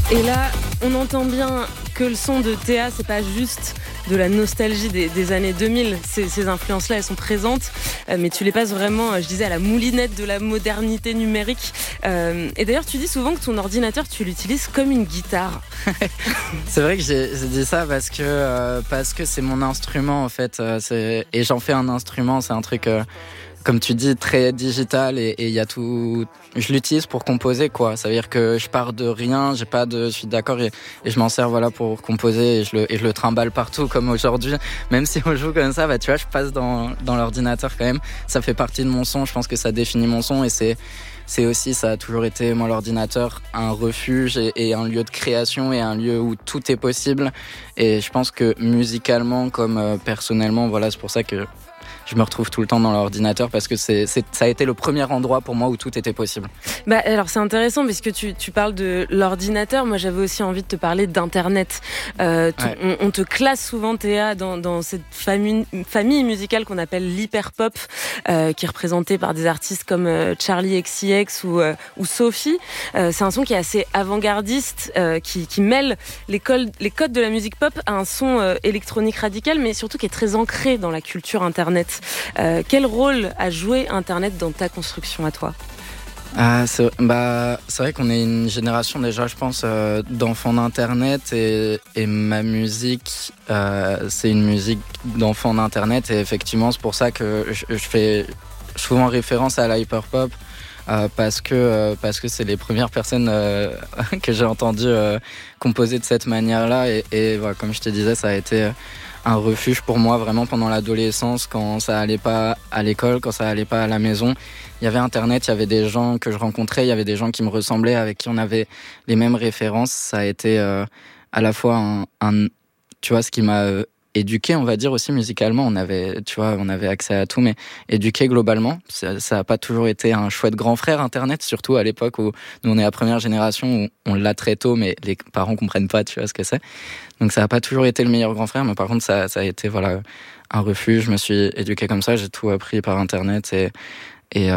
Et là, on entend bien que le son de Théa, c'est pas juste de la nostalgie des années 2000. Ces influences-là, elles sont présentes, mais tu les passes vraiment, je disais, à la moulinette de la modernité numérique. Et d'ailleurs, tu dis souvent que ton ordinateur, tu l'utilises comme une guitare. C'est vrai que j'ai dit ça parce que c'est mon instrument en fait. Et j'en fais un instrument, c'est un truc... comme tu dis, très digital et il y a tout. Je l'utilise pour composer, quoi. Ça veut dire que je pars de rien, je suis d'accord et je m'en sers voilà pour composer et je le trimballe partout comme aujourd'hui. Même si on joue comme ça, bah tu vois, je passe dans l'ordinateur quand même. Ça fait partie de mon son. Je pense que ça définit mon son et c'est aussi, ça a toujours été, moi, l'ordinateur, un refuge et un lieu de création et un lieu où tout est possible. Et je pense que musicalement, comme personnellement, voilà, c'est pour ça que je me retrouve tout le temps dans l'ordinateur parce que ça a été le premier endroit pour moi où tout était possible. Bah, alors c'est intéressant parce que tu parles de l'ordinateur. Moi j'avais aussi envie de te parler d'internet. On te classe souvent, Théa, dans cette famille musicale qu'on appelle l'hyperpop, qui est représentée par des artistes comme Charli XCX ou Sophie. C'est un son qui est assez avant-gardiste, qui mêle les codes de la musique pop à un son électronique radical, mais surtout qui est très ancré dans la culture internet. Quel rôle a joué Internet dans ta construction à toi ? C'est vrai qu'on est une génération déjà, je pense, d'enfants d'Internet et ma musique, c'est une musique d'enfants d'Internet et effectivement c'est pour ça que je fais souvent référence à la hyperpop parce que c'est les premières personnes que j'ai entendues composer de cette manière-là et voilà, comme je te disais, ça a été un refuge pour moi vraiment pendant l'adolescence quand ça allait pas à l'école, quand ça allait pas à la maison. Il y avait Internet, il y avait des gens que je rencontrais, il y avait des gens qui me ressemblaient, avec qui on avait les mêmes références. Ça a été à la fois tu vois, ce qui m'a éduqué, on va dire aussi musicalement. On avait accès à tout, mais éduqué globalement. Ça a pas toujours été un chouette grand frère Internet, surtout à l'époque où nous on est la première génération où on l'a très tôt, mais les parents comprennent pas, tu vois ce que c'est. Donc ça a pas toujours été le meilleur grand frère, mais par contre ça a été voilà un refuge. Je me suis éduqué comme ça, j'ai tout appris par Internet et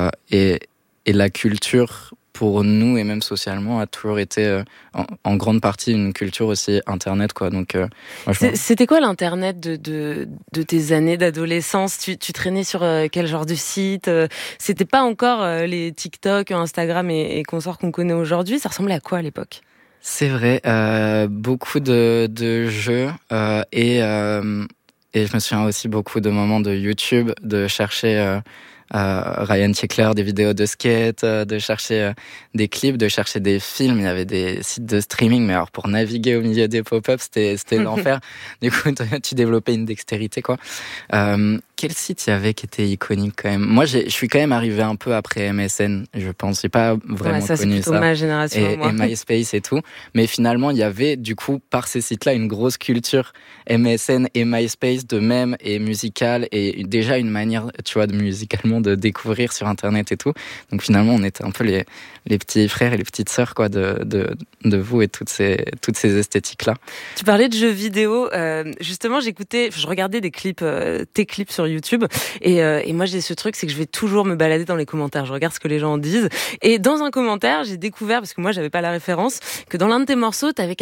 la culture pour nous et même socialement a toujours été en grande partie une culture aussi Internet, quoi. Donc c'était quoi l'Internet de tes années d'adolescence ? Tu traînais sur quel genre de site ? C'était pas encore les TikTok, Instagram et consorts qu'on connaît aujourd'hui. Ça ressemblait à quoi à l'époque ? C'est vrai, beaucoup de jeux et je me souviens aussi beaucoup de moments de YouTube, de chercher Ryan Tickler, des vidéos de skate, de chercher des clips, de chercher des films. Il y avait des sites de streaming, mais alors pour naviguer au milieu des pop-ups, c'était l'enfer. Du coup, tu développais une dextérité, quoi. Quel site il y avait qui était iconique quand même ? Moi, je suis quand même arrivé un peu après MSN, je pense. J'ai pas vraiment connu ça. C'est plutôt ma génération, et MySpace et tout. Mais finalement, il y avait, du coup, par ces sites-là, une grosse culture MSN et MySpace de mèmes et musicales et déjà une manière, tu vois, musicalement de découvrir sur Internet et tout. Donc finalement, on était un peu les petits frères et les petites sœurs, quoi, de vous et toutes ces esthétiques-là. Tu parlais de jeux vidéo. Justement, je regardais des clips, tes clips sur YouTube. Et moi, j'ai ce truc, c'est que je vais toujours me balader dans les commentaires. Je regarde ce que les gens disent. Et dans un commentaire, j'ai découvert, parce que moi, j'avais pas la référence, que dans l'un de tes morceaux, t'avais